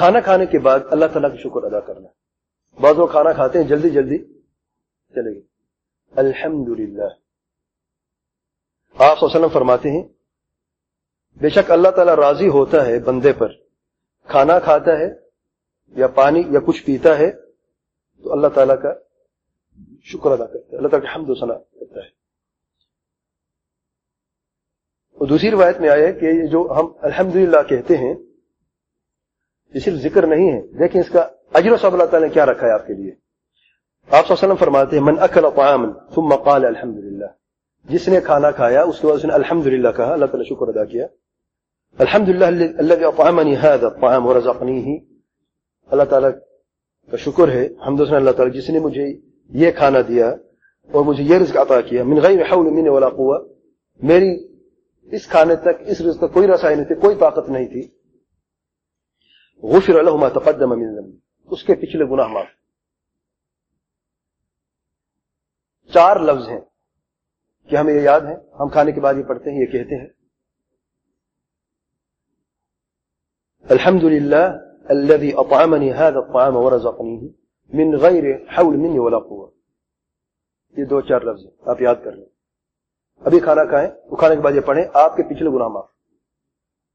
کھانا کھانے کے بعد اللہ تعالیٰ کا شکر ادا کرنا. بعض لوگ کھانا کھاتے ہیں جلدی جلدی چلے گئے. الحمدللہ. آپ صلی اللہ علیہ وسلم فرماتے ہیں بے شک اللہ تعالیٰ راضی ہوتا ہے بندے پر، کھانا کھاتا ہے یا پانی یا کچھ پیتا ہے تو اللہ تعالیٰ کا شکر ادا کرتا ہے، اللہ تعالیٰ کا حمد و ثنا کرتا ہے. اور دوسری روایت میں آیا ہے کہ جو ہم الحمدللہ کہتے ہیں یہ صرف ذکر نہیں ہے، دیکھیں اس کا اجر و ثواب اللہ تعالیٰ نے کیا رکھا ہے آپ کے لیے. آپ صلی اللہ علیہ وسلم فرماتے ہیں من اکل طعاما ثم قال الحمدللہ، جس نے کھانا کھایا اس کے بعد اس نے الحمدللہ کہا، اللہ تعالیٰ شکر ادا کیا. الحمدللہ الذی اطعمنی ھذا الطعام ورزقنیہ، اللہ تعالیٰ کا شکر ہے، حمد و ثنا اللہ تعالیٰ جس نے مجھے یہ کھانا دیا اور مجھے یہ رزق عطا کیا. من غیر حول منی ولا قوہ، میری اس کھانے تک اس رزق تک کوئی رسائی نہیں تھی، کوئی طاقت نہیں تھی. غفر له ما تقدم من ذنب، اس کے پچھلے گناہ معاف. 4 لفظ ہیں کہ ہمیں یہ یاد ہیں، ہم کھانے کے بعد یہ پڑھتے ہیں، یہ کہتے ہیں الحمدللہ الذي اطعمني هذا الطعام ورزقنيه من غیر حول مني ولا قوة. یہ 2-4 لفظ ہیں، آپ یاد کر لیں. ابھی کھانا کھائیں، وہ کھانے کے بعد یہ پڑھیں، آپ کے پچھلے گناہ معاف.